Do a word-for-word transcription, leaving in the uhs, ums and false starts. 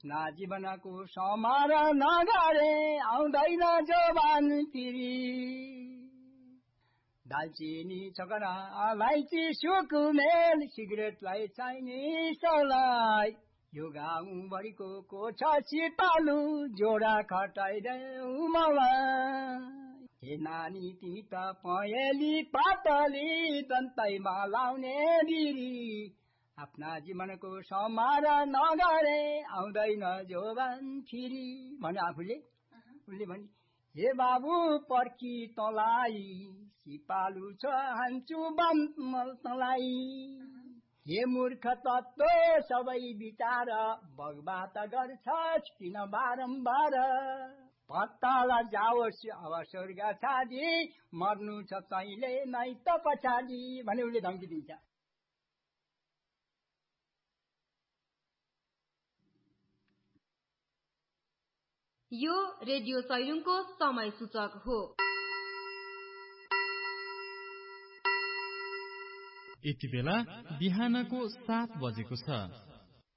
आफ्ना जीवनको समारोह नगरे आउँदैन जवान पिरी दालचिनी चकरा अलैँची सुकुमेल सिगरेटलाई चाहिने सलाई यो गाउँभरिको को छ सिपालु जोडा खटाइदेऊ मलाई हे नानी तिमी त पहेँली पातली दन्तैमा लाउने बिरी आफ्ना जीवनको समारोह नगरे आउँदैन जोवान फिरी भने आफूले उनले भने हे बाबु पर्खी तँलाई सिपालु छ हान्छु बम तँलाई हे मूर्ख तत्त्व सबै विचार बगबात गर्छस् किन बारम्बार पत्ताला जाओस् अब स्वर्ग छाडी मर्नु छ तैँले नै त पछाडि भने उसले धम्की दिन्छ। यो रेडियो सैलुङको समय सूचक हो। यति बेला बिहानको सात बजेको छ।